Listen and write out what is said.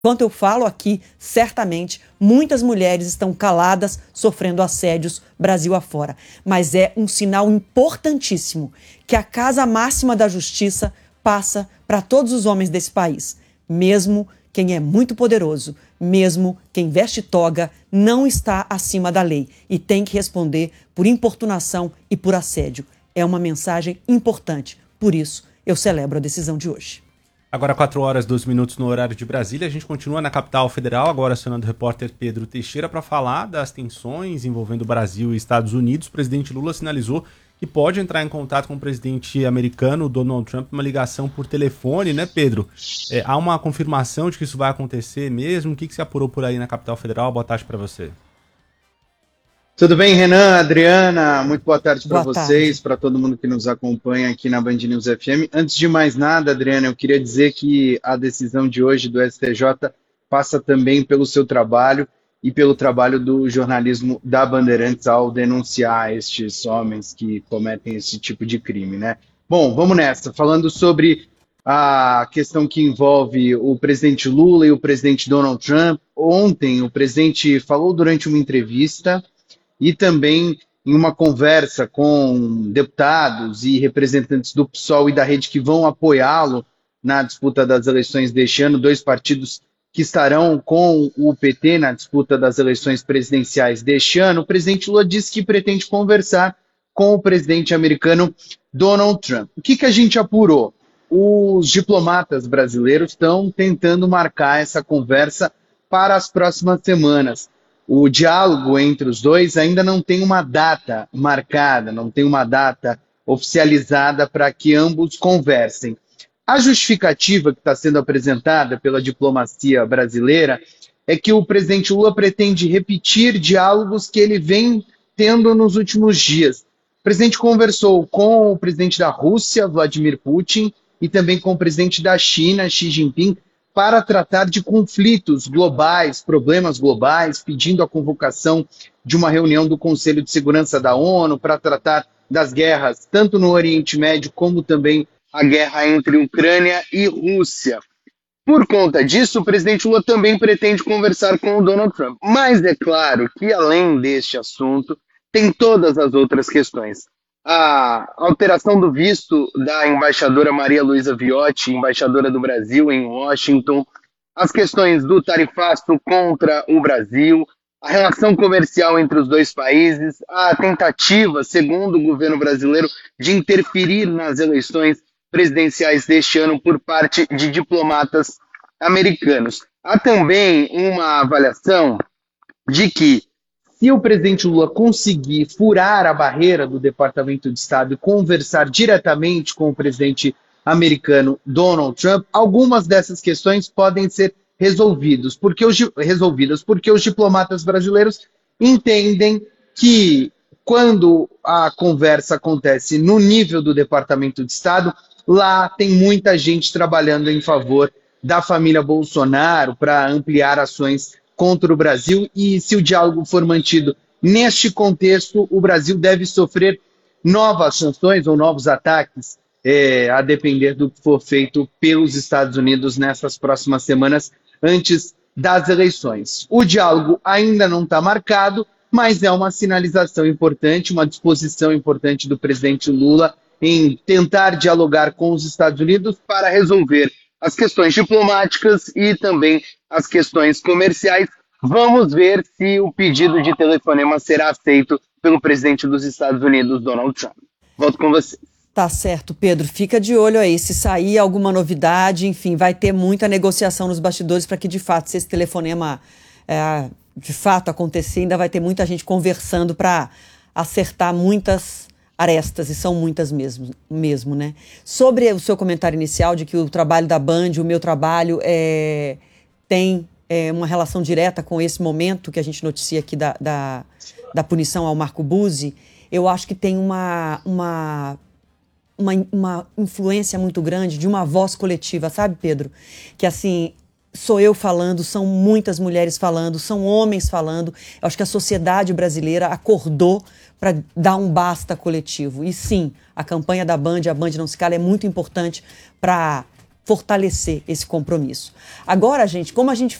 Enquanto eu falo aqui, certamente, muitas mulheres estão caladas, sofrendo assédios Brasil afora. Mas é um sinal importantíssimo que a casa máxima da justiça passa para todos os homens desse país. Mesmo quem é muito poderoso, mesmo quem veste toga, não está acima da lei e tem que responder por importunação e por assédio. É uma mensagem importante. Por isso, eu celebro a decisão de hoje. Agora 4h02 no horário de Brasília, a gente continua na capital federal, agora acionando o repórter Pedro Teixeira para falar das tensões envolvendo o Brasil e Estados Unidos. O presidente Lula sinalizou que pode entrar em contato com o presidente americano Donald Trump, uma ligação por telefone, né, Pedro? Há uma confirmação de que isso vai acontecer mesmo? O que se apurou por aí na capital federal? Boa tarde para você. Tudo bem, Renan, Adriana? Muito boa tarde para vocês, para todo mundo que nos acompanha aqui na Band News FM. Antes de mais nada, Adriana, eu queria dizer que a decisão de hoje do STJ passa também pelo seu trabalho e pelo trabalho do jornalismo da Bandeirantes ao denunciar estes homens que cometem esse tipo de crime, né? Bom, vamos nessa. Falando sobre a questão que envolve o presidente Lula e o presidente Donald Trump. Ontem, o presidente falou durante uma entrevista e também em uma conversa com deputados e representantes do PSOL e da Rede que vão apoiá-lo na disputa das eleições deste ano, dois partidos que estarão com o PT na disputa das eleições presidenciais deste ano. O presidente Lula disse que pretende conversar com o presidente americano Donald Trump. O que a gente apurou? Os diplomatas brasileiros estão tentando marcar essa conversa para as próximas semanas. O diálogo entre os dois ainda não tem uma data marcada, não tem uma data oficializada para que ambos conversem. A justificativa que está sendo apresentada pela diplomacia brasileira é que o presidente Lula pretende repetir diálogos que ele vem tendo nos últimos dias. O presidente conversou com o presidente da Rússia, Vladimir Putin, e também com o presidente da China, Xi Jinping, para tratar de conflitos globais, problemas globais, pedindo a convocação de uma reunião do Conselho de Segurança da ONU para tratar das guerras, tanto no Oriente Médio como também a guerra entre Ucrânia e Rússia. Por conta disso, o presidente Lula também pretende conversar com o Donald Trump. Mas é claro que, além deste assunto, tem todas as outras questões. A alteração do visto da embaixadora Maria Luísa Viotti, embaixadora do Brasil em Washington, as questões do tarifaço contra o Brasil, a relação comercial entre os dois países, a tentativa, segundo o governo brasileiro, de interferir nas eleições presidenciais deste ano por parte de diplomatas americanos. Há também uma avaliação de que, se o presidente Lula conseguir furar a barreira do Departamento de Estado e conversar diretamente com o presidente americano Donald Trump, algumas dessas questões podem ser resolvidas, porque os diplomatas brasileiros entendem que, quando a conversa acontece no nível do Departamento de Estado, lá tem muita gente trabalhando em favor da família Bolsonaro para ampliar ações contra o Brasil, e se o diálogo for mantido neste contexto, o Brasil deve sofrer novas sanções ou novos ataques, a depender do que for feito pelos Estados Unidos nessas próximas semanas antes das eleições. O diálogo ainda não está marcado, mas é uma sinalização importante, uma disposição importante do presidente Lula em tentar dialogar com os Estados Unidos para resolver as questões diplomáticas e também as questões comerciais. Vamos ver se o pedido de telefonema será aceito pelo presidente dos Estados Unidos, Donald Trump. Volto com você. Tá certo, Pedro. Fica de olho aí. Se sair alguma novidade, enfim, vai ter muita negociação nos bastidores para que, de fato, se esse telefonema de fato acontecer, ainda vai ter muita gente conversando para acertar muitas arestas, e são muitas mesmo, né? Sobre o seu comentário inicial de que o trabalho da Band, o meu trabalho, tem uma relação direta com esse momento que a gente noticia aqui da punição ao Marco Buzzi, eu acho que tem uma influência muito grande de uma voz coletiva, sabe, Pedro? Que, assim, sou eu falando, são muitas mulheres falando, são homens falando. Eu acho que a sociedade brasileira acordou para dar um basta coletivo. E sim, a campanha da Band, a Band Não Se Cala, é muito importante para fortalecer esse compromisso. Agora, gente, como a gente